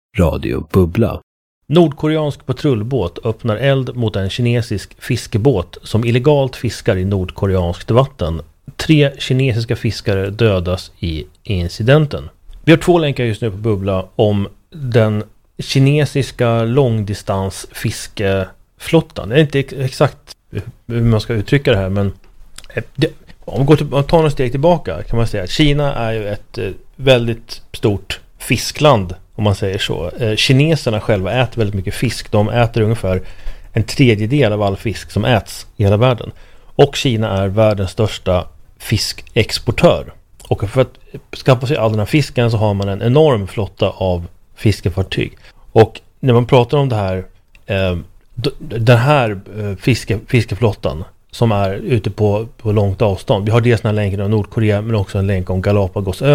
Radio Bubbla. Nordkoreansk patrullbåt öppnar eld mot en kinesisk fiskebåt som illegalt fiskar i nordkoreanskt vatten. 3 kinesiska fiskare dödas i incidenten. Vi har 2 länkar just nu på Bubbla om den kinesiska långdistansfiskeflottan. Det är inte exakt hur man ska uttrycka det här, men om vi tar några steg tillbaka kan man säga att Kina är ju ett väldigt stort fiskland, om man säger så. Kineserna själva äter väldigt mycket fisk. De äter ungefär 1/3 av all fisk som äts i hela världen. Och Kina är världens största fiskexportör. Och för att skaffa sig all den här fisken så har man en enorm flotta av fiskefartyg. Och när man pratar om det här, den här fiskeflottan som är ute på långt avstånd. Vi har dels den här länken om Nordkorea men också en länk om Galapagos